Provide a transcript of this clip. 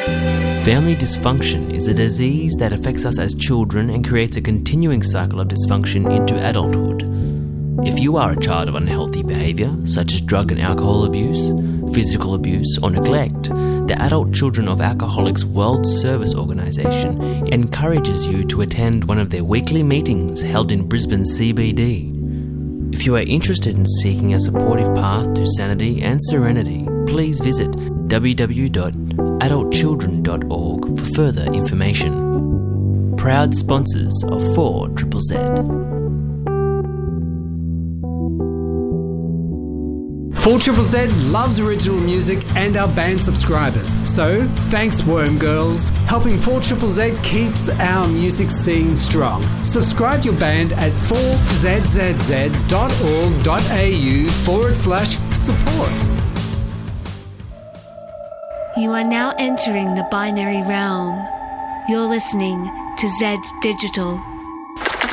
Family dysfunction is a disease that affects us as children and creates a continuing cycle of dysfunction into adulthood. If you are a child of unhealthy behaviour, such as drug and alcohol abuse, physical abuse or neglect, the Adult Children of Alcoholics World Service Organisation encourages you to attend one of their weekly meetings held in Brisbane CBD. If you are interested in seeking a supportive path to sanity and serenity, please visit www.adultchildren.org for further information. Proud sponsors of 4ZZZ. 4ZZZ loves original music and our band subscribers. So, thanks Worm Girls. Helping 4ZZZ keeps our music scene strong. Subscribe your band at 4ZZZ.org.au/support. You are now entering the binary realm. You're listening to Zed Digital.